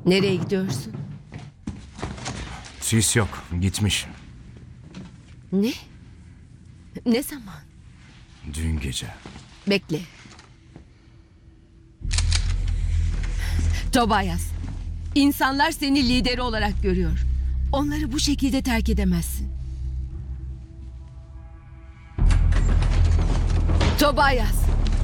Nereye gidiyorsun? Sis yok, gitmiş. Ne? Ne zaman? Dün gece. Bekle. Tobias, insanlar seni lideri olarak görüyor. Onları bu şekilde terk edemezsin. Tobias.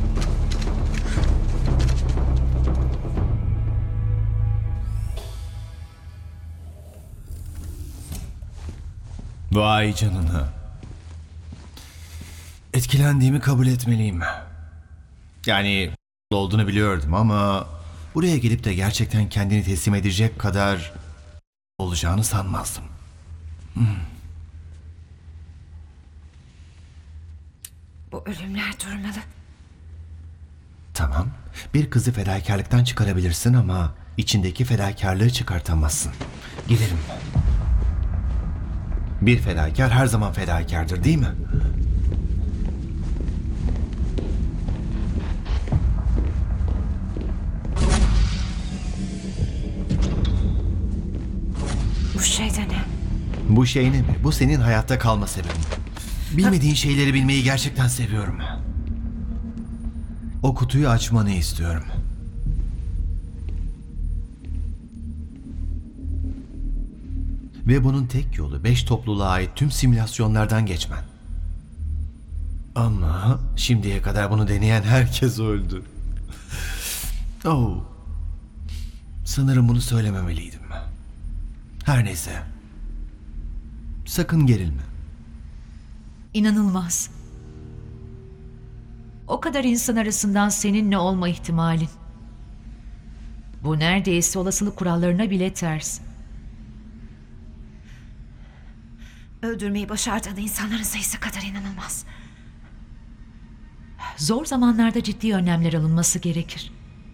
Vay canına. Etkilendiğimi kabul etmeliyim. Yani olduğunu biliyordum ama buraya gelip de gerçekten kendini teslim edecek kadar olacağını sanmazdım. Bu ölümler durmalı. Tamam. Bir kızı fedakarlıktan çıkarabilirsin ama içindeki fedakarlığı çıkartamazsın. Gidelim. Bir fedakar her zaman fedakardır, değil mi? Bu şey de ne? Bu şey ne mi? Bu senin hayatta kalma sebebin. Bilmediğin şeyleri bilmeyi gerçekten seviyorum. O kutuyu açmanı istiyorum. Ve bunun tek yolu 5 topluluğa ait tüm simülasyonlardan geçmen. Ama şimdiye kadar bunu deneyen herkes öldü. Oh. Sanırım bunu söylememeliydim. Her neyse. Sakın gerilme. İnanılmaz. O kadar insan arasından seninle olma ihtimalin. Bu neredeyse olasılık kurallarına bile ters. Öldürmeyi başardığın insanların sayısı kadar inanılmaz. Zor zamanlarda ciddi önlemler alınması gerekir.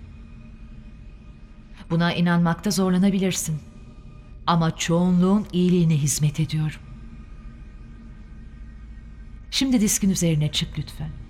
Buna inanmakta zorlanabilirsin. Ama çoğunluğun iyiliğine hizmet ediyorum. Şimdi diskin üzerine çık lütfen.